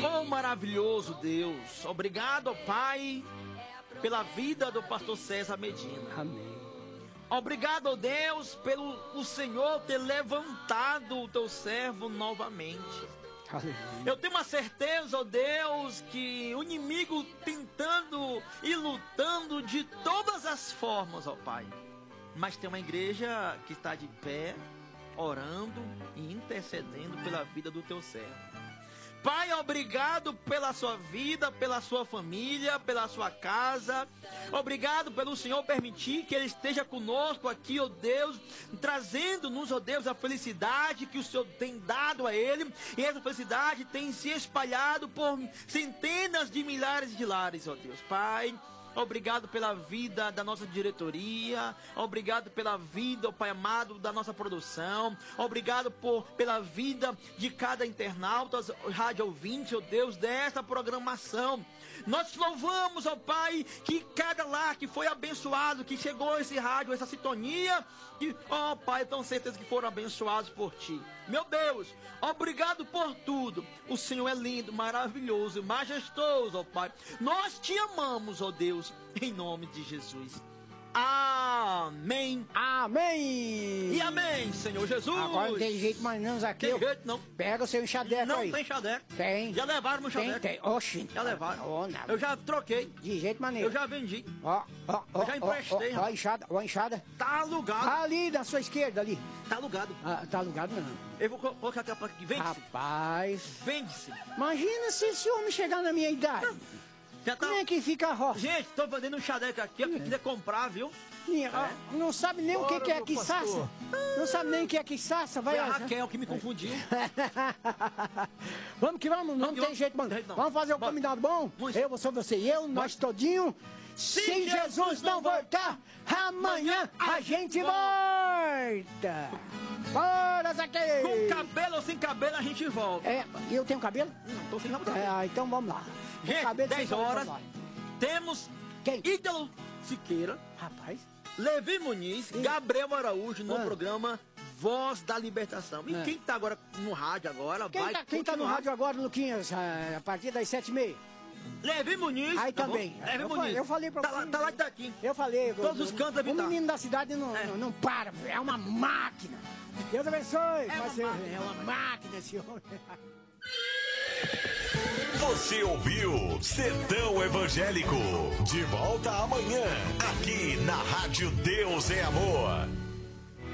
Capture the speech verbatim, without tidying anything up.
Oh, maravilhoso Deus, obrigado, ó Pai, pela vida do pastor César Medina. Amém. Obrigado, ó Deus, pelo o Senhor ter levantado o teu servo novamente. Aleluia. Eu tenho uma certeza, ó Deus, que o inimigo tentando e lutando de todas as formas, ó Pai. Mas tem uma igreja que está de pé, orando e intercedendo pela vida do teu servo. Pai, obrigado pela sua vida, pela sua família, pela sua casa. Obrigado pelo Senhor permitir que Ele esteja conosco aqui, ó Deus, trazendo-nos, ó Deus, a felicidade que o Senhor tem dado a Ele. E essa felicidade tem se espalhado por centenas de milhares de lares, ó Deus. Pai, obrigado pela vida da nossa diretoria. Obrigado pela vida, ó Pai amado, da nossa produção. Obrigado por, pela vida de cada internauta, rádio ouvinte, ó Deus, dessa programação. Nós te louvamos, ó Pai, que cada lar que foi abençoado, que chegou esse rádio, essa sintonia, que, ó Pai, eu tenho certeza que foram abençoados por Ti. Meu Deus, obrigado por tudo. O Senhor é lindo, maravilhoso, majestoso, ó Pai. Nós te amamos, ó Deus, em nome de Jesus. Amém. Amém. E amém, Senhor Jesus. Agora não tem jeito mais não, Zaqueu. Tem jeito não. Pega o seu enxadeco Não aí. tem chadeco. Tem. Já levaram meu Tem, chadeco. tem. Oxi. Já levaram. Oh, não. Eu já troquei. De jeito maneiro. Eu já vendi. Ó, ó, ó. Eu já emprestei, Ó, ó, ó a enxada, ó a enxada. Tá alugado. Ali na sua esquerda, ali. Tá alugado. Ah, tá alugado não. Eu vou co- colocar aquela placa aqui. Vende-se. Rapaz. Vende-se. Imagina se esse homem chegar na minha idade. Já tá... Como é que fica a roça? Gente, tô vendendo um chadeco aqui. Quem quiser comprar, viu? Minha, ó, não sabe nem o que, Bora, que é meu quiçaça. pastor. Não sabe nem o que é quiçaça. Vai Foi a lá. Raquel que me confundiu. Vamos que vamos, não que tem vamos. jeito, mano. Tem jeito não. Vamos fazer o Bora. combinado bom? Vamos. Eu, você, você e eu, nós todinho. Se Se Jesus Jesus não não voltar, amanhã a gente volta. Bora, Zaqueu. Com cabelo ou sem cabelo, a gente volta. É, eu tenho cabelo? Não, tô sem cabelo. É, ah, então vamos lá. Com Gente, cabelo, sem dez cabelo, horas. vamos lá. Temos Quem? Ítalo Siqueira, Rapaz. Levi Muniz, Ih. Gabriel Araújo no Ah. programa Voz da Libertação. E Ah. quem tá agora no rádio agora Quem vai tá, quem tá no continuar. rádio agora, Luquinhas, a a partir das sete e meia? Levi Muniz. Aí tá também. bom? Levi Eu Muniz. falei- eu falei pra tá você. Lá, tá lá e tá aqui. Eu falei. Todos o- os cantos deve O tá. menino da cidade não, É. não, não para, é uma máquina. Deus abençoe. Vai uma ser- máquina. é uma máquina esse homem. Você ouviu Sertão Evangélico. De volta amanhã, aqui na Rádio Deus é Amor.